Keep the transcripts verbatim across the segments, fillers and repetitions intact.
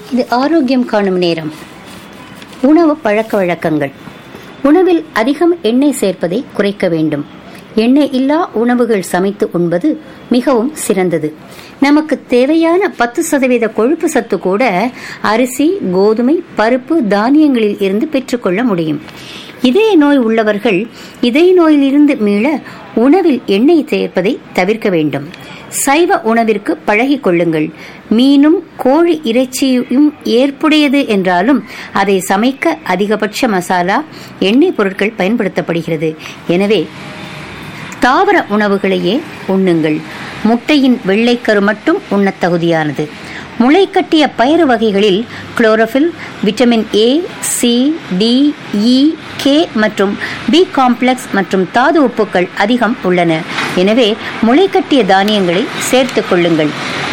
இது ஆரோக்கியம் காணும் நேரம். உணவு பழக்க வழக்கங்கள். உணவில் அதிகம் எண்ணெய் சேர்ப்பதை குறைக்க வேண்டும். எண்ணெய் இல்லா உணவுகள் சமைத்து உண்பது மிகவும் சிறந்தது. நமக்கு தேவையான பத்து சதவீத கொழுப்பு சத்து கூட அரிசி, கோதுமை, பருப்பு, தானியங்களில் இருந்து பெற்றுக்கொள்ள முடியும். இதய நோய் உள்ளவர்கள் இதய நோயிலிருந்து மீள உணவில் எண்ணெய் சேர்ப்பதை தவிர்க்க வேண்டும். சைவ உணவிற்கு பழகிக் கொள்ளுங்கள். மீனும் கோழி இறைச்சியும் ஏற்புடையது என்றாலும் அதை சமைக்க அதிகபட்ச மசாலா, எண்ணெய் பொருட்கள் பயன்படுத்தப்படுகிறது. எனவே தாவர உணவுகளையே உண்ணுங்கள். முட்டையின் வெள்ளைக்கரு மட்டும் உண்ணத் தகுதியானது. முளைக்கட்டிய பயறு வகைகளில் chlorophyll, vitamin A, C, D, E, K மற்றும் பி காம்ப்ளெக்ஸ் மற்றும் தாது உப்புக்கள் அதிகம் உள்ளன. எனவே முளைக்கட்டிய தானியங்களை சேர்த்துக் கொள்ளுங்கள்.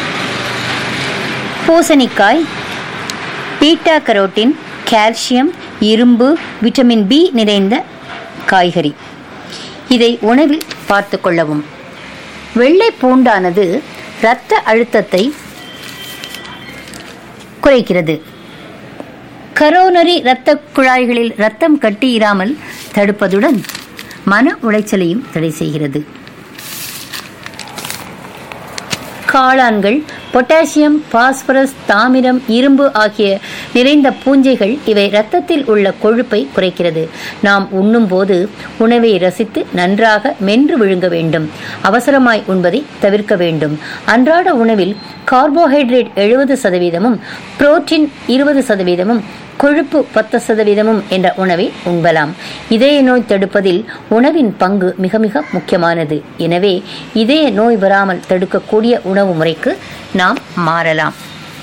பூசணிக்காய் பீட்டா கரோட்டின், கால்சியம், இரும்பு, விட்டமின் பி நிறைந்த காய்கறி. இதை உணவில் பார்த்து கொள்ளவும். வெள்ளை பூண்டானது இரத்த அழுத்தத்தை குறைக்கிறது. கரோனரி இரத்த குழாய்களில் இரத்தம் கட்டியிராமல் தடுப்பதுடன் மன உளைச்சலையும் தடை செய்கிறது. காளான்கள் பொட்டாசியம், பாஸ்பரஸ், தாமிரம், இரும்பு ஆகிய நிறைந்த பூஞ்சைகள். இவை இரத்தத்தில் உள்ள கொழுப்பை குறைக்கிறது. நாம் உண்ணும் போது உணவை ரசித்து நன்றாக மென்று விழுங்க வேண்டும். அவசரமாய் உண்பதை தவிர்க்க வேண்டும். அன்றாட உணவில் கார்போஹைட்ரேட் எழுபது சதவீதமும், புரோட்டீன் இருபது சதவீதமும், கொழுப்பு பத்து சதவீதமும் என்ற உணவை உண்பலாம். இதய நோய் தடுப்பதில் உணவின் பங்கு மிக மிக முக்கியமானது. எனவே இதய நோய் வராமல் தடுக்கக்கூடிய உணவு முறைக்கு நாம் மாறலாம்.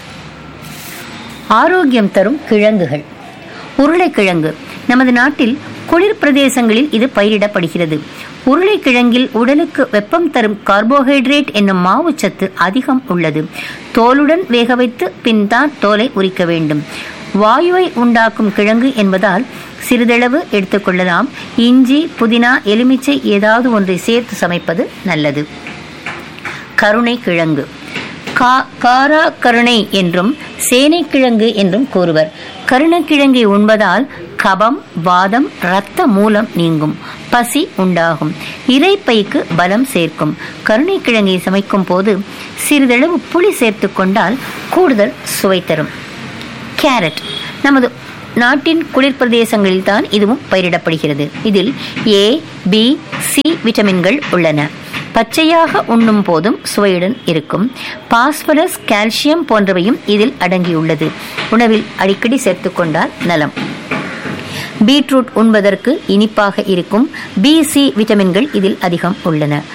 ஆரோக்கியம் தரும் கிழங்குகள். உருளைக்கிழங்கு நமது நாட்டில் குளிர் பிரதேசங்களில் இது பயிரிடப்படுகிறது. உருளைக்கிழங்கில் உடலுக்கு வெப்பம் தரும் கார்போஹைட்ரேட் என்னும் மாவுச்சத்து அதிகம் உள்ளது. தோலுடன் வேக வைத்து பின் தான் தோலை உரிக்க வேண்டும். வாயுவை உண்டாக்கும் கிழங்கு என்பதால் சிறிதளவு எடுத்துக்கொள்ளலாம். இஞ்சி, புதினா, எலுமிச்சை ஏதாவது ஒன்றை சேர்த்து சமைப்பது நல்லது. கருணை கிழங்கு காரா கருணை என்றும் சேனைக்கிழங்கு என்றும் கூறுவர். கருணக்கிழங்கை உண்பதால் கபம், வாதம், இரத்த மூலம் நீங்கும், பசி உண்டாகும், இரைப்பைக்கு பலம் சேர்க்கும். கருணைக்கிழங்கை சமைக்கும் போது சிறிதளவு புளி சேர்த்து கொண்டால் கூடுதல் சுவை தரும். கேரட் நமது நாட்டின் குளிர் பிரதேசங்களில் தான் இதுவும் பயிரிடப்படுகிறது. இதில் ஏ, பி, சி விட்டமின்கள் உள்ளன. பச்சையாக உண்ணும் போதும் சுவையுடன் இருக்கும். பாஸ்பரஸ், கால்சியம் போன்றவையும் இதில் அடங்கியுள்ளது. உணவில் அடிக்கடி சேர்த்து கொண்டால் நலம். பீட்ரூட் உண்பதற்கு இனிப்பாக இருக்கும். பி, சி விட்டமின்கள் இதில் அதிகம் உள்ளன.